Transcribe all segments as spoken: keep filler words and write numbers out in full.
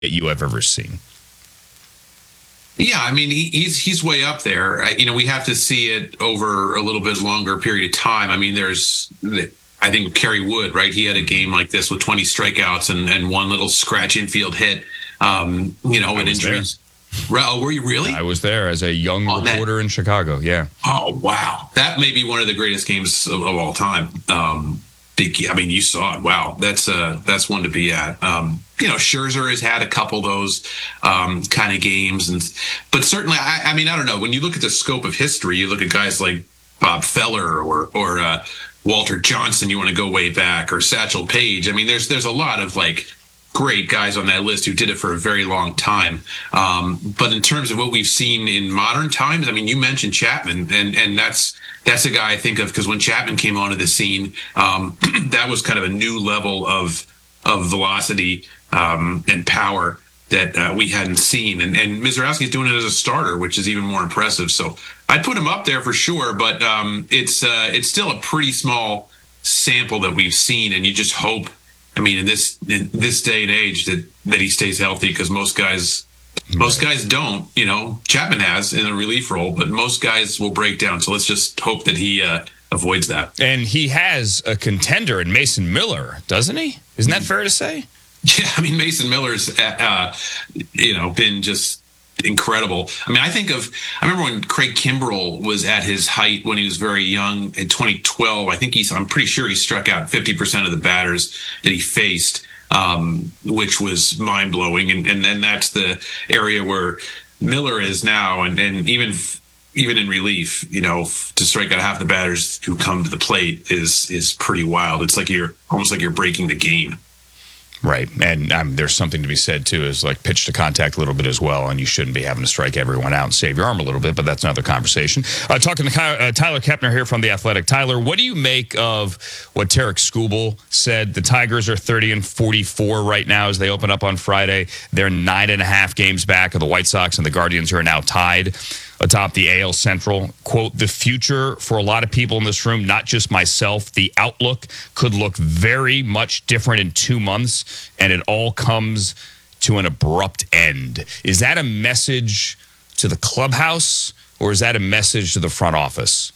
you have ever seen. Yeah, I mean, he, he's he's way up there. I, you know, we have to see it over a little bit longer period of time. I mean, there's, I think, Kerry Wood, right? He had a game like this with twenty strikeouts and, and one little scratch infield hit, um, you know, and injuries. There. Oh, were you really? I was there as a young oh, reporter that, in Chicago, yeah. Oh, wow. That may be one of the greatest games of, of all time. Um, I mean, you saw it. Wow, that's uh, that's one to be at. Um, you know, Scherzer has had a couple of those um, kind of games, and but certainly, I, I mean, I don't know. When you look at the scope of history, you look at guys like Bob Feller or or uh, Walter Johnson. You want to go way back, or Satchel Paige. I mean, there's there's a lot of like great guys on that list who did it for a very long time. Um, but in terms of what we've seen in modern times, I mean, you mentioned Chapman, and and that's. That's a guy I think of because when Chapman came onto the scene, um, that was kind of a new level of of velocity um, and power that uh, we hadn't seen. And, and Mizorowski's doing it as a starter, which is even more impressive. So I'd put him up there for sure, but um, it's uh, it's still a pretty small sample that we've seen. And you just hope, I mean, in this in this day and age, that that he stays healthy because most guys. Most guys don't, you know, Chapman has in a relief role, but most guys will break down. So let's just hope that he uh, avoids that. And he has a contender in Mason Miller, doesn't he? Isn't that fair to say? Yeah, I mean, Mason Miller's, uh, you know, been just incredible. I mean, I think of, I remember when Craig Kimbrell was at his height when he was very young in twenty twelve. I think he's, I'm pretty sure he struck out fifty percent of the batters that he faced. Um, which was mind blowing, and and then that's the area where Miller is now, and and even even in relief, you know, to strike out half the batters who come to the plate is is pretty wild. It's like you're almost like you're breaking the game. Right, and um, there's something to be said, too, is like pitch to contact a little bit as well, and you shouldn't be having to strike everyone out and save your arm a little bit, but that's another conversation. Uh, talking to uh, Tyler Kepner here from The Athletic. Tyler, what do you make of what Tarek Skubal said? The Tigers are thirty and forty-four right now as they open up on Friday. They're nine and a half games back of the White Sox and the Guardians, who are now tied atop the A L Central. Quote, the future for a lot of people in this room, not just myself, the outlook could look very much different in two months, and it all comes to an abrupt end. Is that a message to the clubhouse, or is that a message to the front office?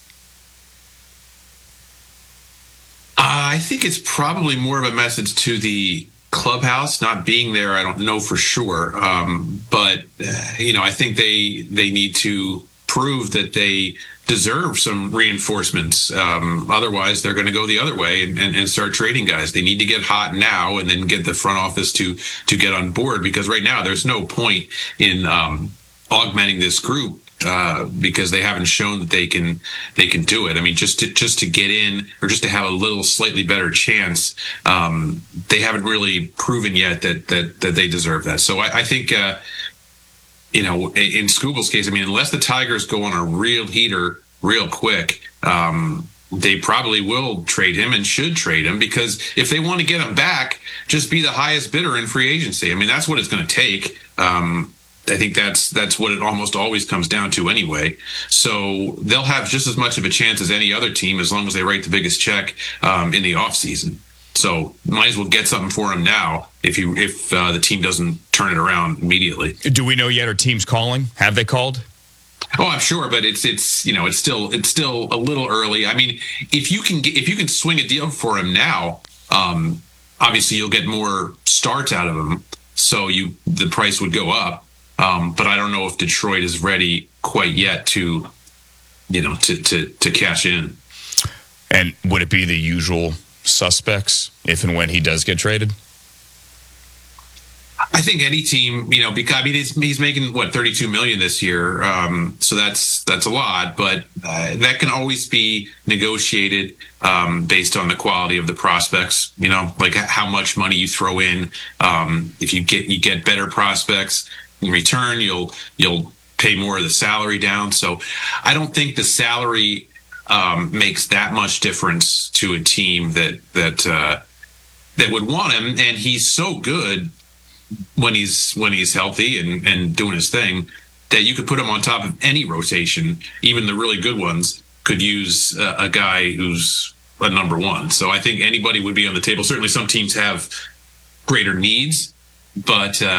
Uh, I think it's probably more of a message to the clubhouse. Not being there, I don't know for sure. Um, but, uh, you know, I think they they need to prove that they deserve some reinforcements. Um, otherwise, they're going to go the other way and, and, and start trading guys. They need to get hot now and then get the front office to to get on board, because right now there's no point in um, augmenting this group. Uh, because they haven't shown that they can they can do it. I mean, just to just to get in, or just to have a little slightly better chance, um, they haven't really proven yet that that that they deserve that. So I, I think, uh, you know, in Skubal's case, I mean, unless the Tigers go on a real heater real quick, um, they probably will trade him and should trade him, because if they want to get him back, just be the highest bidder in free agency. I mean, that's what it's going to take. Um, I think that's that's what it almost always comes down to anyway. So they'll have just as much of a chance as any other team as long as they write the biggest check um, in the offseason. So might as well get something for him now if you if uh, the team doesn't turn it around immediately. Do we know yet? Are teams calling? Have they called? Oh, I'm sure, but it's it's you know it's still it's still a little early. I mean, if you can get, if you can swing a deal for him now, um, obviously you'll get more starts out of him, so you the price would go up. Um, but I don't know if Detroit is ready quite yet to, you know, to, to, to cash in. And would it be the usual suspects if and when he does get traded? I think any team, you know, because I mean, he's, he's making what thirty-two million dollars this year, um, so that's that's a lot. But uh, that can always be negotiated um, based on the quality of the prospects. You know, like how much money you throw in. Um, if you get you get better prospects. In return, you'll you'll pay more of the salary down. So I don't think the salary um, makes that much difference to a team that that uh, that would want him. And he's so good when he's when he's healthy and, and doing his thing that you could put him on top of any rotation. Even the really good ones could use uh, a guy who's a number one. So I think anybody would be on the table. Certainly some teams have greater needs. but uh,